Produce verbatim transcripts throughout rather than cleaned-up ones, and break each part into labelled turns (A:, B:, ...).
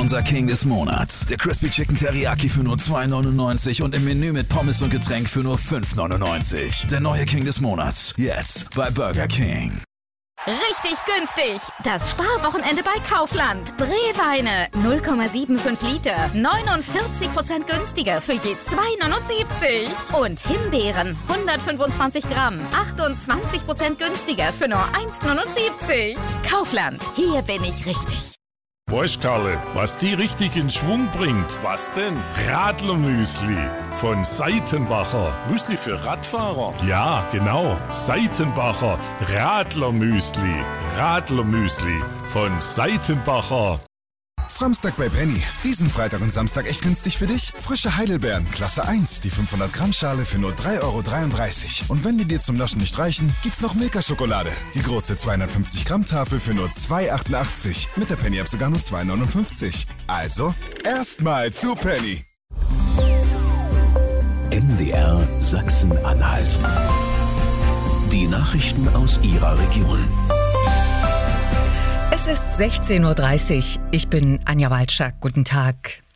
A: Unser King des Monats. Der Crispy Chicken Teriyaki für nur zwei neunundneunzig und im Menü mit Pommes und Getränk für nur fünf neunundneunzig. Der neue King des Monats. Jetzt bei Burger King.
B: Richtig günstig. Das Sparwochenende bei Kaufland. Brewweine null Komma fünfundsiebzig Liter. neunundvierzig Prozent günstiger für je zwei neunundsiebzig. Und Himbeeren hundertfünfundzwanzig Gramm. achtundzwanzig Prozent günstiger für nur eins neunundsiebzig. Kaufland. Hier bin ich richtig.
C: Weißt Karle, was die richtig in Schwung bringt? Was denn? Radlermüsli von Seitenbacher. Müsli für Radfahrer? Ja, genau. Seitenbacher Radlermüsli. Radlermüsli von Seitenbacher.
D: Samstag bei Penny. Diesen Freitag und Samstag echt günstig für dich? Frische Heidelbeeren, Klasse eins, die fünfhundert Gramm Schale für nur drei Euro dreiunddreißig. Und wenn die dir zum Naschen nicht reichen, gibt's noch Milka-Schokolade. Die große zweihundertfünfzig Gramm Tafel für nur zwei Euro achtundachtzig. Mit der Penny-App sogar nur zwei Euro neunundfünfzig. Also, erstmal zu Penny.
A: M D R Sachsen-Anhalt. Die Nachrichten aus Ihrer Region.
E: Es ist sechzehn Uhr dreißig. Ich bin Anja Walczak. Guten Tag.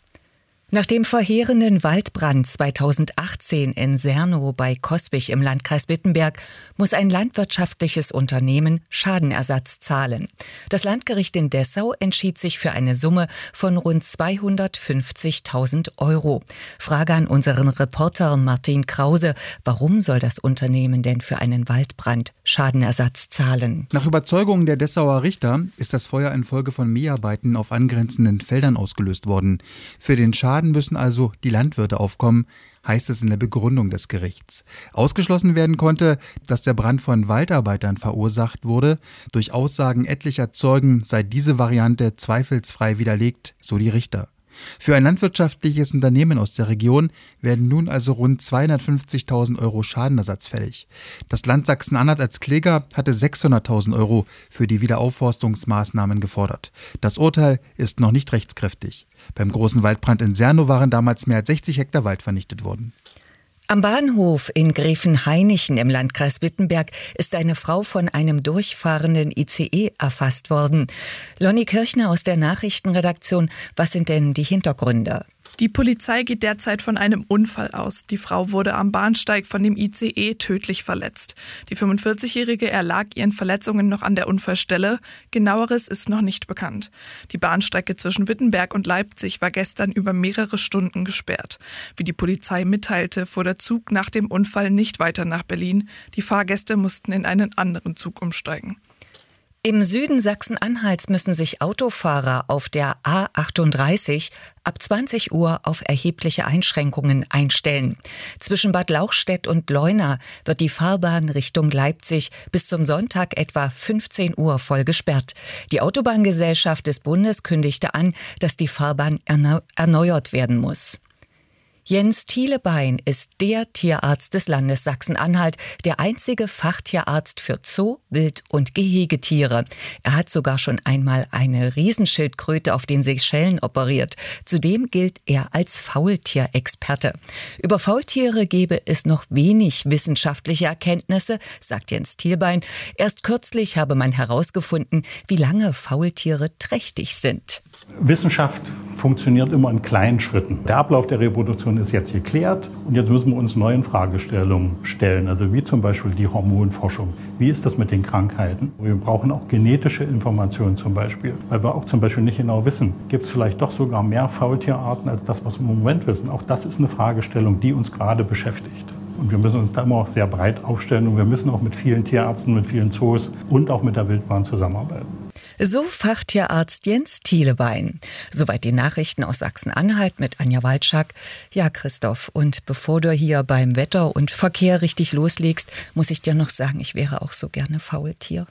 E: Nach dem verheerenden Waldbrand zweitausendachtzehn in Sernow bei Coswig im Landkreis Wittenberg muss ein landwirtschaftliches Unternehmen Schadenersatz zahlen. Das Landgericht in Dessau entschied sich für eine Summe von rund zweihundertfünfzigtausend Euro. Frage an unseren Reporter Martin Krause: Warum soll das Unternehmen denn für einen Waldbrand Schadenersatz zahlen?
F: Nach Überzeugung der Dessauer Richter ist das Feuer infolge von Mäharbeiten auf angrenzenden Feldern ausgelöst worden. Für den Schaden müssen also die Landwirte aufkommen, heißt es in der Begründung des Gerichts. Ausgeschlossen werden konnte, dass der Brand von Waldarbeitern verursacht wurde. Durch Aussagen etlicher Zeugen sei diese Variante zweifelsfrei widerlegt, so die Richter. Für ein landwirtschaftliches Unternehmen aus der Region werden nun also rund zweihundertfünfzigtausend Euro Schadenersatz fällig. Das Land Sachsen-Anhalt als Kläger hatte sechshunderttausend Euro für die Wiederaufforstungsmaßnahmen gefordert. Das Urteil ist noch nicht rechtskräftig. Beim großen Waldbrand in Sernow waren damals mehr als sechzig Hektar Wald vernichtet worden.
E: Am Bahnhof in Gräfenhainichen im Landkreis Wittenberg ist eine Frau von einem durchfahrenden I C E erfasst worden. Lonnie Kirchner aus der Nachrichtenredaktion, was sind denn die Hintergründe?
G: Die Polizei geht derzeit von einem Unfall aus. Die Frau wurde am Bahnsteig von dem I C E tödlich verletzt. Die fünfundvierzigjährige erlag ihren Verletzungen noch an der Unfallstelle. Genaueres ist noch nicht bekannt. Die Bahnstrecke zwischen Wittenberg und Leipzig war gestern über mehrere Stunden gesperrt. Wie die Polizei mitteilte, fuhr der Zug nach dem Unfall nicht weiter nach Berlin. Die Fahrgäste mussten in einen anderen Zug umsteigen.
E: Im Süden Sachsen-Anhalts müssen sich Autofahrer auf der A achtunddreißig ab zwanzig Uhr auf erhebliche Einschränkungen einstellen. Zwischen Bad Lauchstädt und Leuna wird die Fahrbahn Richtung Leipzig bis zum Sonntag etwa fünfzehn Uhr voll gesperrt. Die Autobahngesellschaft des Bundes kündigte an, dass die Fahrbahn erneu- erneuert werden muss. Jens Thielebein ist der Tierarzt des Landes Sachsen-Anhalt, der einzige Fachtierarzt für Zoo-, Wild- und Gehegetiere. Er hat sogar schon einmal eine Riesenschildkröte auf den Seychellen operiert. Zudem gilt er als Faultierexperte. Über Faultiere gebe es noch wenig wissenschaftliche Erkenntnisse, sagt Jens Thielebein. Erst kürzlich habe man herausgefunden, wie lange Faultiere trächtig sind.
H: Wissenschaft funktioniert immer in kleinen Schritten. Der Ablauf der Reproduktion ist jetzt geklärt und jetzt müssen wir uns neuen Fragestellungen stellen, also wie zum Beispiel die Hormonforschung. Wie ist das mit den Krankheiten? Wir brauchen auch genetische Informationen zum Beispiel, weil wir auch zum Beispiel nicht genau wissen, gibt es vielleicht doch sogar mehr Faultierarten als das, was wir im Moment wissen. Auch das ist eine Fragestellung, die uns gerade beschäftigt. Und wir müssen uns da immer auch sehr breit aufstellen und wir müssen auch mit vielen Tierärzten, mit vielen Zoos und auch mit der Wildbahn zusammenarbeiten.
E: So Fachtierarzt Jens Thielebein. Soweit die Nachrichten aus Sachsen-Anhalt mit Anja Walczak. Ja, Christoph, und bevor du hier beim Wetter und Verkehr richtig loslegst, muss ich dir noch sagen, ich wäre auch so gerne Faultier.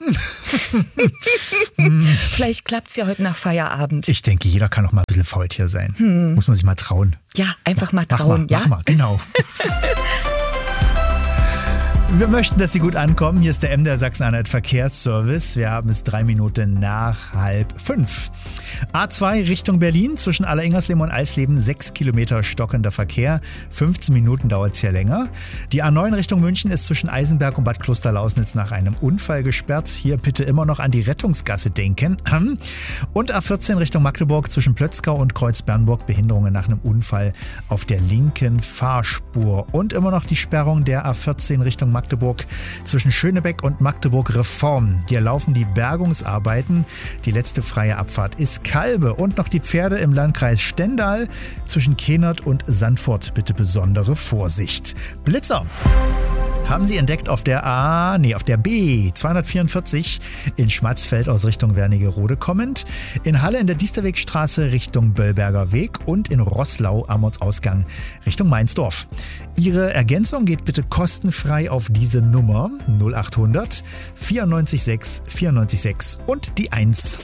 E: Vielleicht klappt's ja heute nach Feierabend.
I: Ich denke, jeder kann auch mal ein bisschen Faultier sein. Hm. Muss man sich mal trauen.
E: Ja, einfach mal
I: mach
E: trauen.
I: Mach mal,
E: ja?
I: mach mal, genau. Wir möchten, dass Sie gut ankommen. Hier ist der M D R Sachsen-Anhalt Verkehrsservice. Wir haben es drei Minuten nach halb fünf. A zwei Richtung Berlin zwischen Alleringers-Lehm und Eisleben sechs Kilometer stockender Verkehr. fünfzehn Minuten dauert es hier länger. Die A neun Richtung München ist zwischen Eisenberg und Bad Klosterlausnitz nach einem Unfall gesperrt. Hier bitte immer noch an die Rettungsgasse denken. Und A vierzehn Richtung Magdeburg zwischen Plötzkau und Kreuzbernburg Behinderungen nach einem Unfall auf der linken Fahrspur. Und immer noch die Sperrung der A vierzehn Richtung Magdeburg zwischen Schönebeck und Magdeburg Reform. Hier laufen die Bergungsarbeiten. Die letzte freie Abfahrt ist Kalbe. Und noch die Pferde im Landkreis Stendal zwischen Kehnert und Sandfurt. Bitte besondere Vorsicht. Blitzer haben Sie entdeckt auf der A, nee, auf der B zweihundertvierundvierzig in Schmatzfeld aus Richtung Wernigerode kommend, in Halle in der Diesterwegstraße Richtung Böllberger Weg und in Roßlau am Ortsausgang Richtung Mainzdorf. Ihre Ergänzung geht bitte kostenfrei auf diese Nummer null achthundert vierundneunzig sechs vierundneunzig sechs und die eins.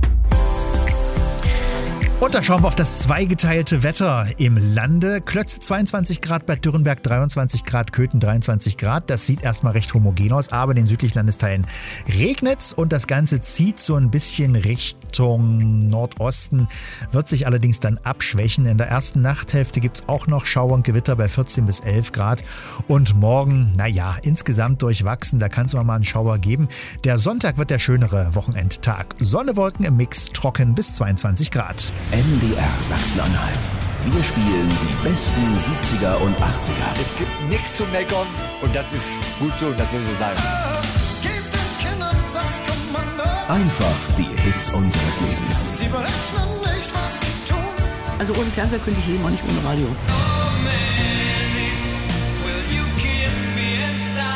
I: Und da schauen wir auf das zweigeteilte Wetter im Lande. Klötze zweiundzwanzig Grad, Bad Dürrenberg dreiundzwanzig Grad, Köthen dreiundzwanzig Grad. Das sieht erstmal recht homogen aus, aber in den südlichen Landesteilen regnet's und das Ganze zieht so ein bisschen Richtung Nordosten, wird sich allerdings dann abschwächen. In der ersten Nachthälfte gibt's auch noch Schauer und Gewitter bei vierzehn bis elf Grad. Und morgen, naja, insgesamt durchwachsen, da kann es mal einen Schauer geben. Der Sonntag wird der schönere Wochenendtag. Sonne, Wolken im Mix, trocken bis zweiundzwanzig Grad.
A: M D R Sachsen-Anhalt. Wir spielen die besten siebziger und achtziger.
J: Es gibt nichts zu meckern und das ist gut so, das soll so sein.
A: Einfach die Hits unseres Lebens.
K: Sie berechnen nicht, was sie tun.
L: Also ohne Fernseher könnte ich leben, auch nicht ohne Radio.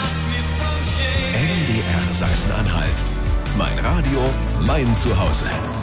A: M D R Sachsen-Anhalt. Mein Radio, mein Zuhause.